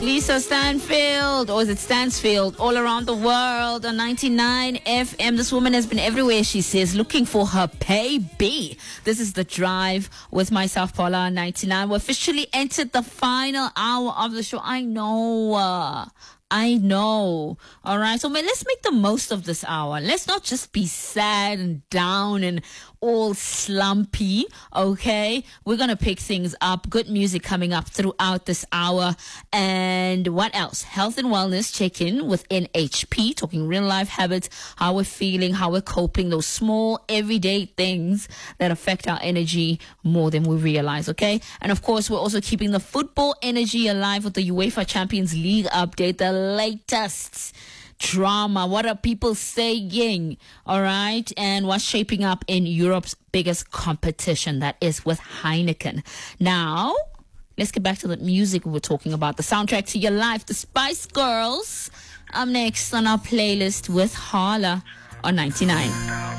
Lisa Stanfield, or is it Stansfield, all around the world on 99 FM. This woman has been everywhere, she says, looking for her baby. This is The Drive with myself, Paula, on 99. We officially entered the final hour of the show. I know. All right. So let's make the most of this hour. Let's not just be sad and down and all slumpy. Okay. We're going to pick things up. Good music coming up throughout this hour. And what else? Health and wellness check-in with NHP, talking real life habits, how we're feeling, how we're coping, those small everyday things that affect our energy more than we realize. Okay. And of course, we're also keeping the football energy alive with the UEFA Champions League update, the latest drama. What are people saying? All right. And what's shaping up in Europe's biggest competition, that is with Heineken. Now, let's get back to the music we were talking about, the soundtrack to your life, the Spice Girls. Up next on our playlist with Hala on 99.